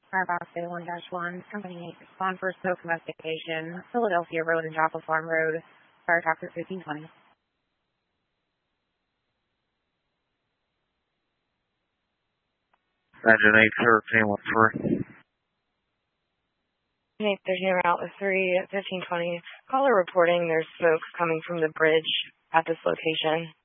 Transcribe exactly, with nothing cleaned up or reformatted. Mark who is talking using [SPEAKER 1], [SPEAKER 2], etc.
[SPEAKER 1] Firefox Data one dash one, Company eight, respond for smoke investigation, Philadelphia Road and Chapel Farm Road, fire traffic fifteen twenty.
[SPEAKER 2] Engine eight thirteen with three.
[SPEAKER 3] eight thirteen route with three, fifteen twenty. Caller reporting there's smoke coming from the bridge at this location.